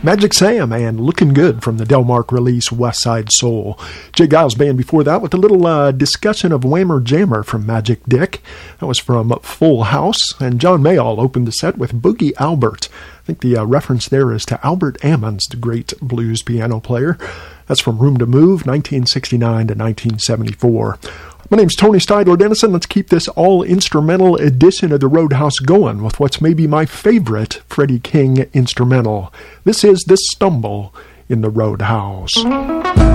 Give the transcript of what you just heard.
Magic Sam and Looking Good from the Delmark release West Side Soul. Jay Giles Band before that with a little discussion of Whammer Jammer from Magic Dick. That was from Full House. And John Mayall opened the set with Boogie Albert. I think the reference there is to Albert Ammons, the great blues piano player. That's from Room to Move, 1969 to 1974. My name's Tony Steidler Dennison. Let's keep this all-instrumental edition of the Roadhouse going with what's maybe my favorite Freddie King instrumental. This is The Stumble in the Roadhouse.